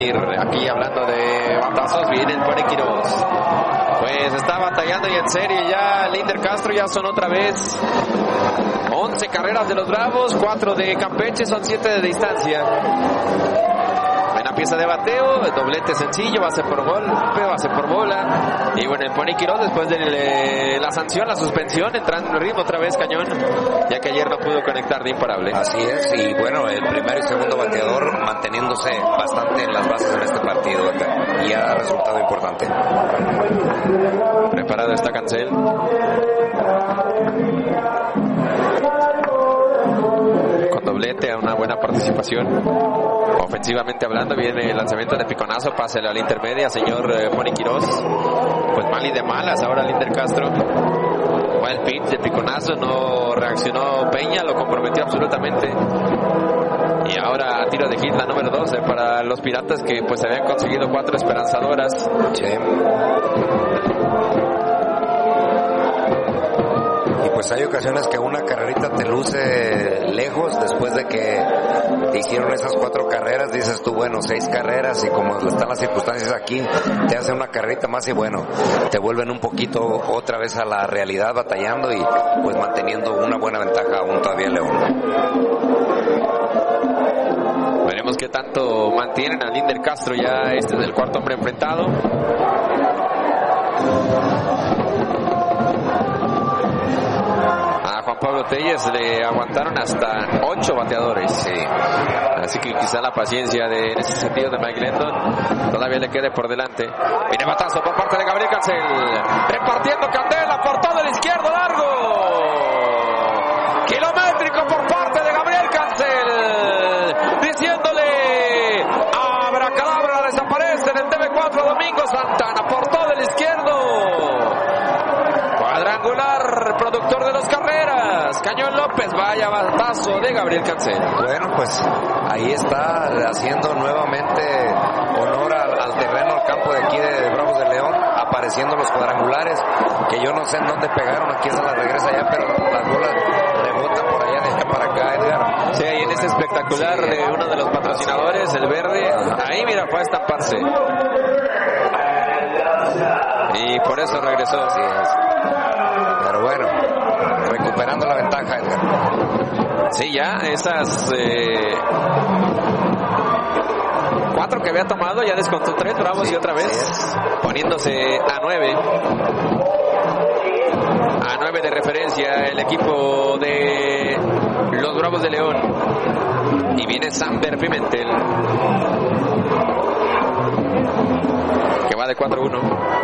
Aquí hablando de batazos, viene el Pony Quiroz. Pues está batallando y en serio ya Linder Castro. Ya son otra vez 11 carreras de los Bravos, 4 de Campeche, son 7 de distancia. Buena pieza de bateo, doblete sencillo, base por golpe, base por bola. Y bueno, el Pony Quiroz después de la sanción, la suspensión, entrando en ritmo otra vez Cañón, ya que ayer no pudo conectar de imparable. Así es, y bueno, el primero y segundo bateador manteniéndose bastante en las bases en este partido y ha resultado importante. Preparado está Cancel. Con doblete, a una buena participación. Ofensivamente hablando, viene el lanzamiento de piconazo, pase a la intermedia, señor Pony Quiroz. Pues mal y de malas ahora Linder Castro. Fue el pitch de piconazo, no reaccionó Peña, lo comprometió absolutamente. Y ahora a tiro de hit la número 12 para los Piratas, que pues habían conseguido 4 esperanzadoras. Sí. Y pues hay ocasiones que una carrerita te luce lejos después de que te hicieron esas 4 carreras. Dices tú, bueno, 6 carreras, y como están las circunstancias aquí, te hacen una carrerita más y bueno, te vuelven un poquito otra vez a la realidad, batallando y pues manteniendo una buena ventaja aún todavía León. Veremos qué tanto mantienen a Linder Castro. Ya este es el cuarto hombre enfrentado. A Juan Pablo Telles le aguantaron hasta 8 bateadores. Sí. Así que quizá la paciencia en ese sentido de Mike Lendon todavía le quede por delante. Viene batazo por parte de Gabriel Cancel, repartiendo candela por todo el izquierdo largo. Kilométrico por parte de Gabriel Cancel, diciéndole abracadabra, desaparece en el TV4 Domingo Santana por todo el izquierdo. Cuadrangular, productor de 2 carreras, Cañón López. Vaya batazo de Gabriel Cancel. Bueno, pues ahí está haciendo nuevamente honor al terreno, al campo de aquí de Bravos de León, apareciendo los cuadrangulares, que yo no sé en dónde pegaron, aquí se las regresa allá, pero las bolas rebotan por allá, de allá para acá, Edgar. Sí, ahí en este espectacular de uno de los patrocinadores, el verde, ahí mira, fue a estamparse. Y por eso regresó. Así es. Pero bueno, recuperando la ventaja, Edgar. Sí, ya esas 4 que había tomado, ya descontó 3 Bravos, sí, y otra vez poniéndose a 9. A 9 de referencia el equipo de los Bravos de León. Y viene Samber Pimentel, que va de 4-1.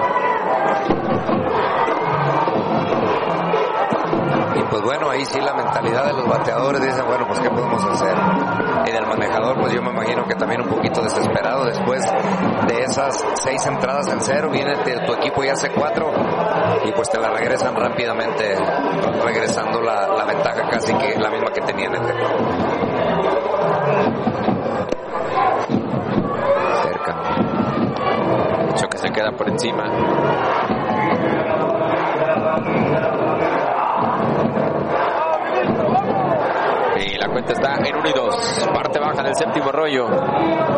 Y pues bueno, ahí sí la mentalidad de los bateadores, dicen, bueno, pues ¿qué podemos hacer? Y del manejador, pues yo me imagino que también un poquito desesperado después de esas 6 entradas en 0, viene tu equipo y hace 4 y pues te la regresan rápidamente, regresando la ventaja casi que la misma que tenían. Cerca. Mucho que se queda por encima. Y la cuenta está en 1-2. Parte baja del séptimo rollo.